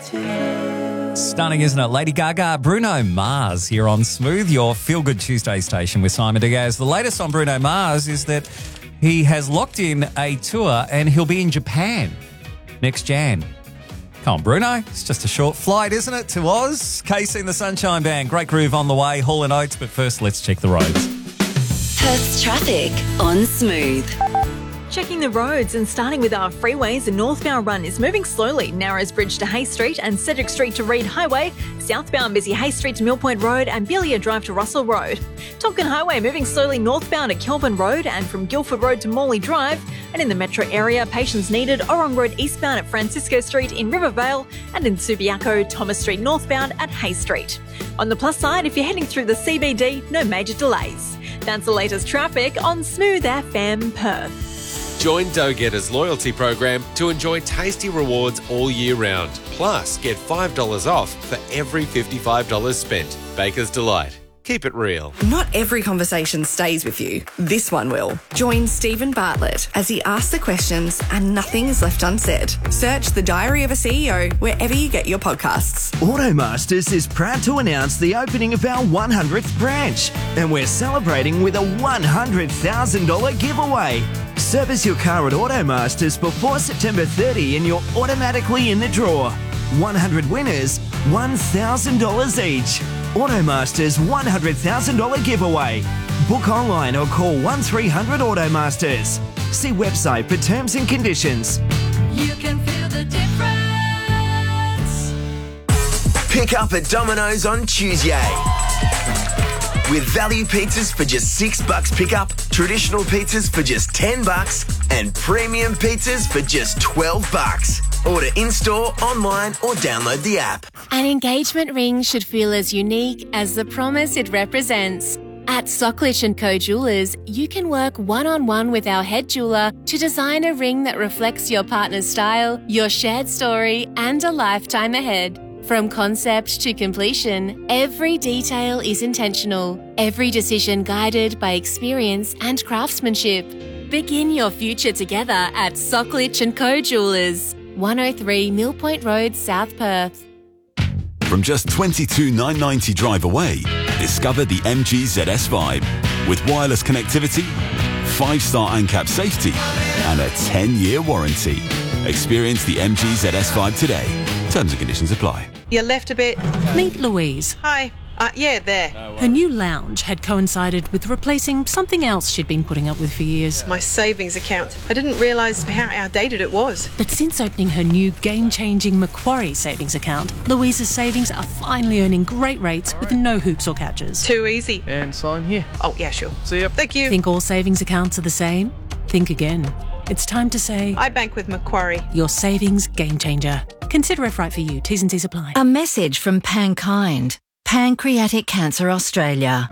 Stunning, isn't it? Lady Gaga, Bruno Mars here on Smooth, your feel-good Tuesday station with Simon Diaz. The latest on Bruno Mars is that he has locked in a tour and he'll be in Japan next Jan. Come on, Bruno. It's just a short flight, isn't it, to Oz? Casey and the Sunshine Band. Great groove on the way. Hall & Oates. But first, let's check the roads. Perth's traffic on Smooth. Checking the roads and starting with our freeways, the northbound run is moving slowly. Narrows Bridge to Hay Street and Cedric Street to Reed Highway. Southbound busy Hay Street to Mill Point Road and Belia Drive to Russell Road. Tonkin Highway moving slowly northbound at Kelvin Road and from Guildford Road to Morley Drive. And in the metro area, patience needed Orong Road eastbound at Francisco Street in Rivervale and in Subiaco, Thomas Street northbound at Hay Street. On the plus side, if you're heading through the CBD, no major delays. That's the latest traffic on Smooth FM Perth. Join Dough Getter's loyalty program to enjoy tasty rewards all year round. Plus, get $5 off for every $55 spent. Baker's Delight. Keep it real. Not every conversation stays with you. This one will. Join Stephen Bartlett as he asks the questions and nothing is left unsaid. Search The Diary of a CEO wherever you get your podcasts. Automasters is proud to announce the opening of our 100th branch, and we're celebrating with a $100,000 giveaway. Service your car at Automasters before September 30 and you're automatically in the draw. 100 winners, $1,000 each. Automasters $100,000 giveaway. Book online or call 1300 Automasters. See website for terms and conditions. You can feel the difference. Pick up at Domino's on Tuesday. With value pizzas for just $6 pickup, traditional pizzas for just $10, and premium pizzas for just $12. Order in-store, online, or download the app. An engagement ring should feel as unique as the promise it represents. At Socklich & Co Jewelers, you can work one-on-one with our head jeweller to design a ring that reflects your partner's style, your shared story, and a lifetime ahead. From concept to completion, every detail is intentional, every decision guided by experience and craftsmanship. Begin your future together at Socklich & Co Jewelers, 103 Mill Point Road, South Perth. From just $22,990 drive away, discover the MG ZS Vibe with wireless connectivity, 5-star ANCAP safety, and a 10-year warranty. Experience the MG ZS Vibe today. Terms and conditions apply. You left a bit. Meet Louise. Hi. Yeah, there. Her new lounge had coincided with replacing something else she'd been putting up with for years. My savings account. I didn't realise how outdated it was. But since opening her new game-changing Macquarie savings account, Louise's savings are finally earning great rates with no hoops or catches. Too easy. And sign here. Oh, yeah, sure. See ya. Thank you. Think all savings accounts are the same? Think again. It's time to say... I bank with Macquarie. Your savings game changer. Consider if right for you. T's and C's apply. A message from Pankind. Pancreatic Cancer Australia.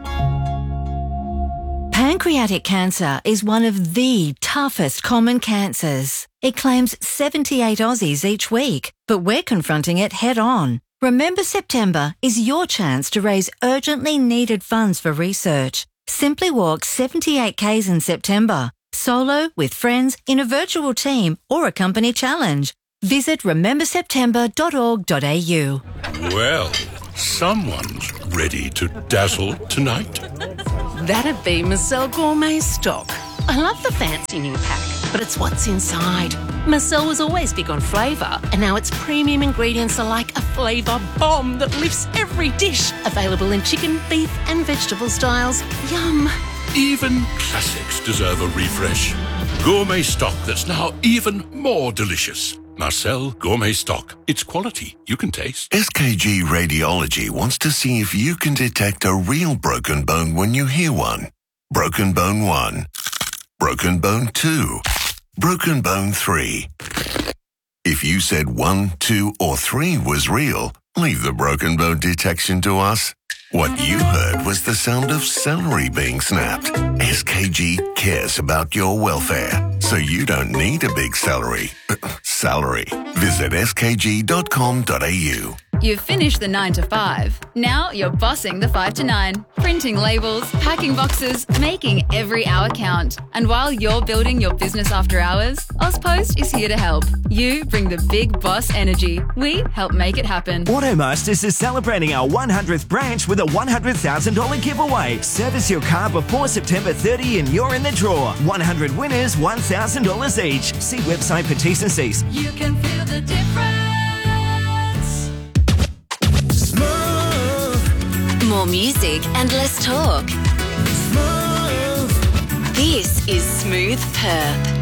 Pancreatic cancer is one of the toughest common cancers. It claims 78 Aussies each week, but we're confronting it head on. Remember September is your chance to raise urgently needed funds for research. Simply walk 78 Ks in September, solo, with friends, in a virtual team or a company challenge. Visit rememberseptember.org.au. Well, someone's ready to dazzle tonight. That'd be Marcel Gourmet Stock. I love the fancy new pack, but it's what's inside. Marcel was always big on flavour, and now its premium ingredients are like a flavour bomb that lifts every dish. Available in chicken, beef and vegetable styles. Yum. Even classics deserve a refresh. Gourmet Stock that's now even more delicious. Marcel Gourmet Stock. It's quality you can taste. SKG Radiology wants to see if you can detect a real broken bone when you hear one. Broken bone 1. Broken bone 2. Broken bone 3. If you said 1, 2 or 3 was real, leave the broken bone detection to us. What you heard was the sound of celery being snapped. SKG cares about your welfare, so you don't need a big salary. Visit skg.com.au. You've finished the 9 to 5. Now you're bossing the 5 to 9. Printing labels, packing boxes, making every hour count. And while you're building your business after hours, AusPost is here to help. You bring the big boss energy. We help make it happen. Automasters is celebrating our 100th branch with a $100,000 giveaway. Service your car before September 30 and you're in the draw. 100 winners, $1,000 each. See website for T's and C's. You can feel the difference. More music and less talk. This is Smooth Perp.